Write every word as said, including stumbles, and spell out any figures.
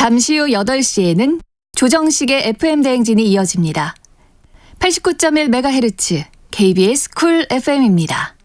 잠시 후 여덟 시에는 조정식의 에프엠 대행진이 이어집니다. 팔십구 점 일 메가헤르츠 케이비에스 쿨 에프엠입니다.